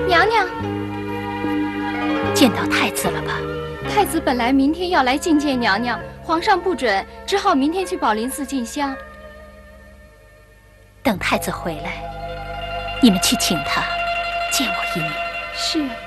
娘娘， 见到太子了吧？ 太子本来明天要来觐见娘娘，皇上不准，只好明天去宝林寺进香。 等太子回来，你们去请他见我一面。 是。